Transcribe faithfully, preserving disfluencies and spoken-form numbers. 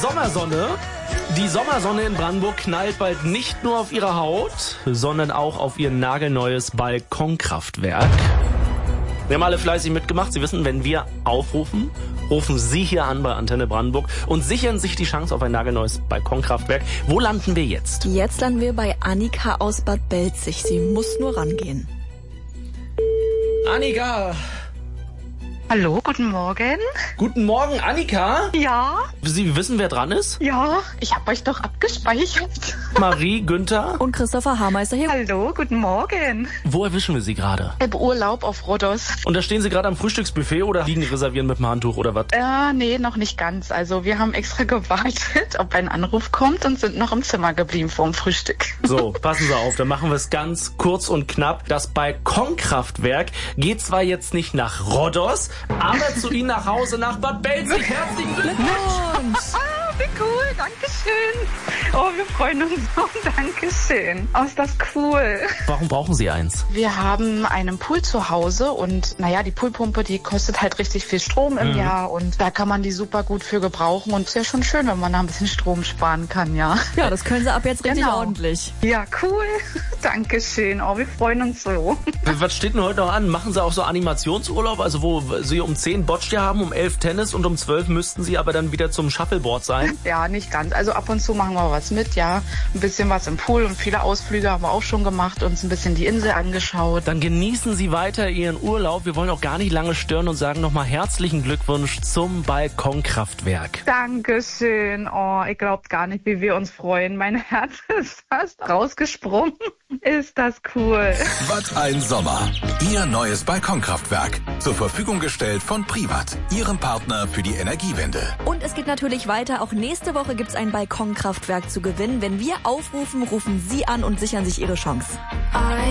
Sommersonne. Die Sommersonne in Brandenburg knallt bald nicht nur auf ihre Haut, sondern auch auf ihr nagelneues Balkonkraftwerk. Wir haben alle fleißig mitgemacht. Sie wissen, wenn wir aufrufen, rufen Sie hier an bei Antenne Brandenburg und sichern sich die Chance auf ein nagelneues Balkonkraftwerk. Wo landen wir jetzt? Jetzt landen wir bei Annika aus Bad Belzig. Sie muss nur rangehen. Annika! Hallo, guten Morgen. Guten Morgen, Annika. Ja? Sie wissen, wer dran ist? Ja, ich habe euch doch abgespeichert. Marie, Günther. Und Christopher Haarmeister hier. Hallo, guten Morgen. Wo erwischen wir Sie gerade? Im Urlaub auf Rhodos. Und da stehen Sie gerade am Frühstücksbuffet oder liegen reservieren mit dem Handtuch oder was? Äh, nee, noch nicht ganz. Also wir haben extra gewartet, ob ein Anruf kommt und sind noch im Zimmer geblieben vorm Frühstück. So, passen Sie auf, dann machen wir es ganz kurz und knapp. Das Balkonkraftwerk geht zwar jetzt nicht nach Rhodos, aber zu Ihnen nach Hause nach Bad Belzig. Herzlichen Glückwunsch! Ah, wie cool, dankeschön. Oh, wir freuen uns so, dankeschön. Oh, ist das cool. Warum brauchen Sie eins? Wir haben einen Pool zu Hause und naja, die Poolpumpe, die kostet halt richtig viel Strom im mhm. Jahr und da kann man die super gut für gebrauchen und ist ja schon schön, wenn man da ein bisschen Strom sparen kann, ja. Ja, das können Sie ab jetzt richtig Genau. ordentlich. Ja, cool. Dankeschön. Oh, wir freuen uns so. Was steht denn heute noch an? Machen Sie auch so Animationsurlaub, also wo Sie um zehn Boccia haben, um elf Tennis und um zwölf müssten Sie aber dann wieder zum Shuffleboard sein? Ja, nicht ganz. Also ab und zu machen wir was mit, ja. Ein bisschen was im Pool und viele Ausflüge haben wir auch schon gemacht, uns ein bisschen die Insel angeschaut. Dann genießen Sie weiter Ihren Urlaub. Wir wollen auch gar nicht lange stören und sagen nochmal herzlichen Glückwunsch zum Balkonkraftwerk. Dankeschön. Oh, ihr glaubt gar nicht, wie wir uns freuen. Mein Herz ist fast rausgesprungen. Ist das cool. Was ein Sommer. Ihr neues Balkonkraftwerk. Zur Verfügung gestellt von Privat, Ihrem Partner für die Energiewende. Und es geht natürlich weiter. Auch nächste Woche gibt's ein Balkonkraftwerk zu gewinnen. Wenn wir aufrufen, rufen Sie an und sichern sich Ihre Chance.